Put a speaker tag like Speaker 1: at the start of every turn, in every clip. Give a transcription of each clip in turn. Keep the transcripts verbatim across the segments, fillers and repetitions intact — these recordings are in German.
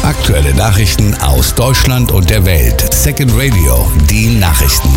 Speaker 1: Aktuelle Nachrichten aus Deutschland und der Welt. Second Radio, die Nachrichten.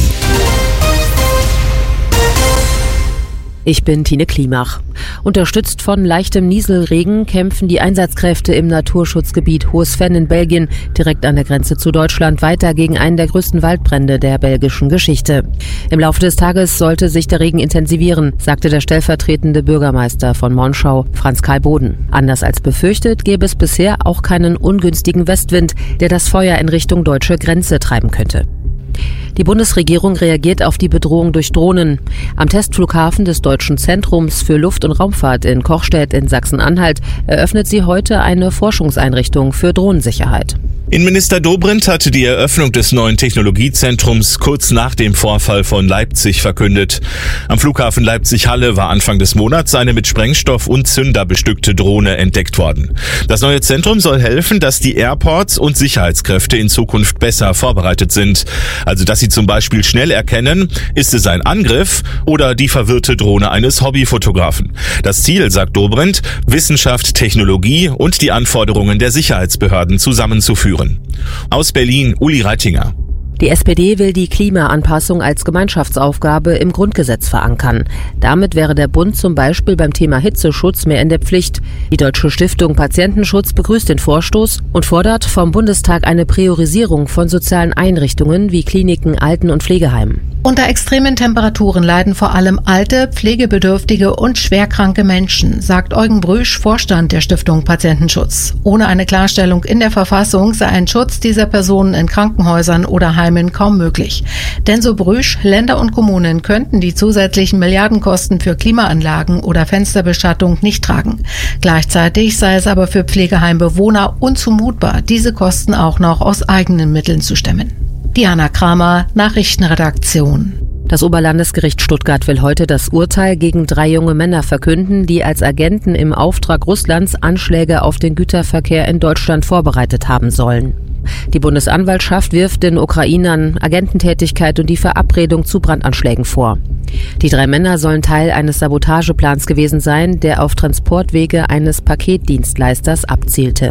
Speaker 2: Ich bin Tine Klimach. Unterstützt von leichtem Nieselregen kämpfen die Einsatzkräfte im Naturschutzgebiet Hohes Venn in Belgien, direkt an der Grenze zu Deutschland, weiter gegen einen der größten Waldbrände der belgischen Geschichte. Im Laufe des Tages sollte sich der Regen intensivieren, sagte der stellvertretende Bürgermeister von Monschau, Franz Kai Boden. Anders als befürchtet, gäbe es bisher auch keinen ungünstigen Westwind, der das Feuer in Richtung deutsche Grenze treiben könnte. Die Bundesregierung reagiert auf die Bedrohung durch Drohnen. Am Testflughafen des Deutschen Zentrums für Luft- und Raumfahrt in Kochstedt in Sachsen-Anhalt eröffnet sie heute eine Forschungseinrichtung für Drohnensicherheit.
Speaker 3: Innenminister Dobrindt hatte die Eröffnung des neuen Technologiezentrums kurz nach dem Vorfall von Leipzig verkündet. Am Flughafen Leipzig-Halle war Anfang des Monats eine mit Sprengstoff und Zünder bestückte Drohne entdeckt worden. Das neue Zentrum soll helfen, dass die Airports und Sicherheitskräfte in Zukunft besser vorbereitet sind. Also dass sie zum Beispiel schnell erkennen, ist es ein Angriff oder die verwirrte Drohne eines Hobbyfotografen. Das Ziel, sagt Dobrindt, Wissenschaft, Technologie und die Anforderungen der Sicherheitsbehörden zusammenzuführen. Aus Berlin, Uli Reitinger.
Speaker 2: Die S P D will die Klimaanpassung als Gemeinschaftsaufgabe im Grundgesetz verankern. Damit wäre der Bund zum Beispiel beim Thema Hitzeschutz mehr in der Pflicht. Die Deutsche Stiftung Patientenschutz begrüßt den Vorstoß und fordert vom Bundestag eine Priorisierung von sozialen Einrichtungen wie Kliniken, Alten- und Pflegeheimen.
Speaker 4: Unter extremen Temperaturen leiden vor allem alte, pflegebedürftige und schwerkranke Menschen, sagt Eugen Brüsch, Vorstand der Stiftung Patientenschutz. Ohne eine Klarstellung in der Verfassung sei ein Schutz dieser Personen in Krankenhäusern oder Heimen kaum möglich. Denn so Brüsch, Länder und Kommunen könnten die zusätzlichen Milliardenkosten für Klimaanlagen oder Fensterbeschattung nicht tragen. Gleichzeitig sei es aber für Pflegeheimbewohner unzumutbar, diese Kosten auch noch aus eigenen Mitteln zu stemmen. Diana Kramer, Nachrichtenredaktion.
Speaker 2: Das Oberlandesgericht Stuttgart will heute das Urteil gegen drei junge Männer verkünden, die als Agenten im Auftrag Russlands Anschläge auf den Güterverkehr in Deutschland vorbereitet haben sollen. Die Bundesanwaltschaft wirft den Ukrainern Agententätigkeit und die Verabredung zu Brandanschlägen vor. Die drei Männer sollen Teil eines Sabotageplans gewesen sein, der auf Transportwege eines Paketdienstleisters abzielte.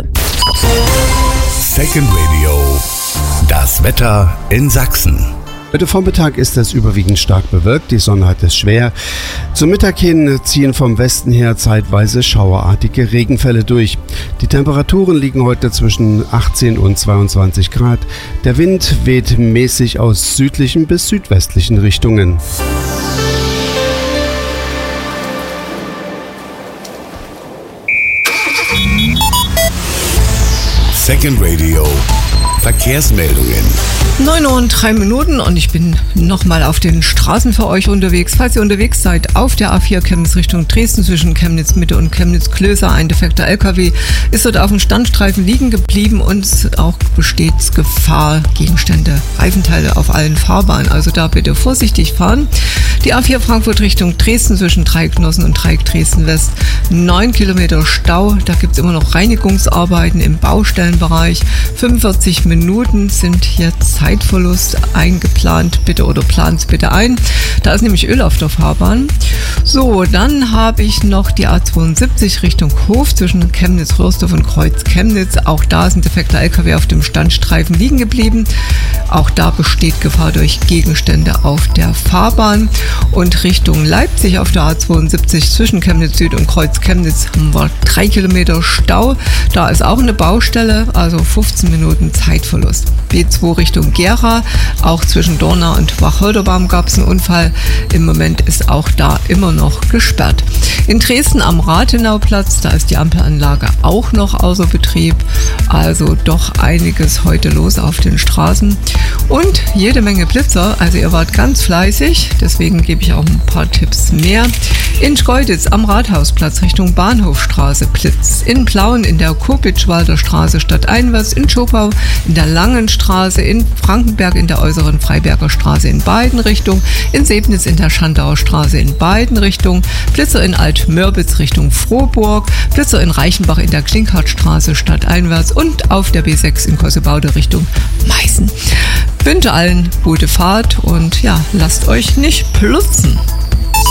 Speaker 1: Second Radio. Das Wetter in Sachsen.
Speaker 5: Heute Vormittag ist es überwiegend stark bewölkt, die Sonne hat es schwer. Zum Mittag hin ziehen vom Westen her zeitweise schauerartige Regenfälle durch. Die Temperaturen liegen heute zwischen achtzehn und zweiundzwanzig Grad. Der Wind weht mäßig aus südlichen bis südwestlichen Richtungen.
Speaker 1: Second Radio. Verkehrsmeldungen.
Speaker 6: neun Uhr und drei Minuten und ich bin nochmal auf den Straßen für euch unterwegs. Falls ihr unterwegs seid auf der A vier Chemnitz Richtung Dresden zwischen Chemnitz Mitte und Chemnitz Klöser, ein defekter L K W ist dort auf dem Standstreifen liegen geblieben und auch besteht Gefahr, Gegenstände, Reifenteile auf allen Fahrbahnen. Also da bitte vorsichtig fahren. Die A vier Frankfurt Richtung Dresden zwischen Dreiecknossen und Dreieck Dresden West, neun Kilometer Stau. Da gibt es immer noch Reinigungsarbeiten im Baustellenbereich. fünfundvierzig Minuten sind jetzt Zeitverlust eingeplant, bitte oder plant bitte ein. Da ist nämlich Öl auf der Fahrbahn. So, dann habe ich noch die A zweiundsiebzig Richtung Hof zwischen Chemnitz-Röhrsdorf und Kreuz-Chemnitz. Auch da ist ein defekter L K W auf dem Standstreifen liegen geblieben. Auch da besteht Gefahr durch Gegenstände auf der Fahrbahn. Und Richtung Leipzig auf der A zweiundsiebzig zwischen Chemnitz Süd und Kreuz-Chemnitz haben wir drei Kilometer Stau. Da ist auch eine Baustelle, also fünfzehn Minuten Zeitverlust. B zwei Richtung Gera, auch zwischen Dornau und Wacholderbaum gab es einen Unfall. Im Moment ist auch da immer noch gesperrt. In Dresden am Rathenauplatz, da ist die Ampelanlage auch noch außer Betrieb. Also doch einiges heute los auf den Straßen. Und jede Menge Blitzer, also ihr wart ganz fleißig, deswegen gebe ich auch ein paar Tipps mehr. In Schkeuditz am Rathausplatz Richtung Bahnhofstraße Blitz. In Plauen in der Kopitschwalder Straße stadteinwärts, in Schopau in der Langen Straße, in Frankenberg in der äußeren Freiberger Straße in beiden Richtungen, in Sebnitz in der Schandauer Straße in beiden Richtungen, Blitzer in Altmörbitz Richtung Frohburg, Blitzer in Reichenbach in der Klinkhartstraße stadteinwärts und auf der B sechs in Kossebaude Richtung Meißen. Ich wünsche allen gute Fahrt und ja, lasst euch nicht plutzen.